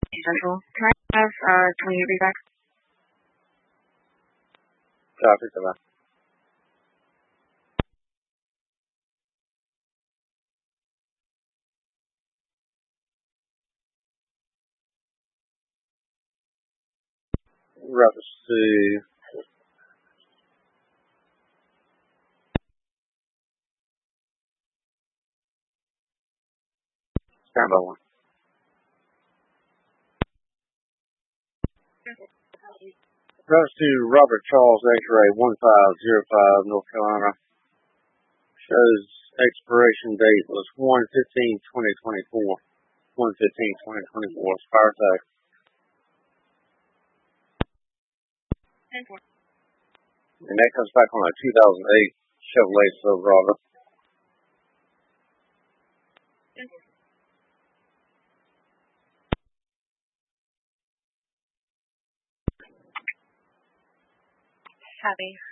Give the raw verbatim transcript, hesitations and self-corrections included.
Central. Can I have uh, Tony read back? Copy, come on. Reference to stand by one. Reference to Robert Charles X-ray one five zero five, North Carolina. Shows expiration date was one fifteen twenty twenty-four. one fifteen twenty twenty-four. Expire tag. And that comes back on a two thousand eight Chevrolet Silverado. Copy.